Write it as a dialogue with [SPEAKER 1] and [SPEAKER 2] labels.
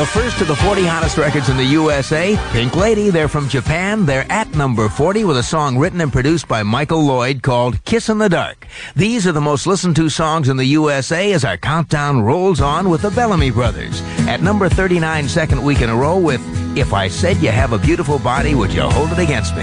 [SPEAKER 1] The first of the 40 hottest records in the USA, Pink Lady. They're from Japan. They're at number 40 with a song written and produced by Michael Lloyd called Kiss in the Dark. These are the most listened to songs in the USA as our countdown rolls on with the Bellamy Brothers. At number 39, second week in a row with If I Said You Have a Beautiful Body, Would You Hold It Against Me?